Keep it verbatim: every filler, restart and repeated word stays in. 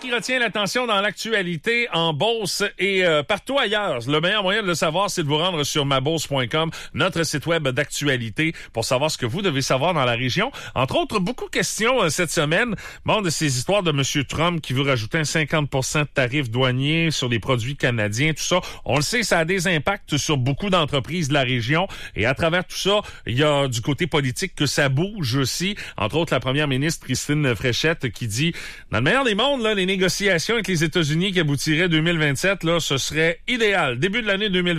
qui retient l'attention dans l'actualité en bourse et euh, partout ailleurs. Le meilleur moyen de le savoir, c'est de vous rendre sur ma bourse point com, notre site web d'actualité, pour savoir ce que vous devez savoir dans la région. Entre autres, beaucoup de questions euh, cette semaine. Bon, de ces histoires de M. Trump qui veut rajouter un cinquante pour cent de tarifs douaniers sur les produits canadiens, tout ça. On le sait, ça a des impacts sur beaucoup d'entreprises de la région. Et à travers tout ça, il y a du côté politique que ça bouge aussi. Entre autres, la première ministre Christine Fréchette qui dit, dans le meilleur des mondes, là, les négociations avec les États-Unis qui aboutiraient deux mille vingt-sept, là, ce serait idéal. Début de l'année deux mille vingt-sept.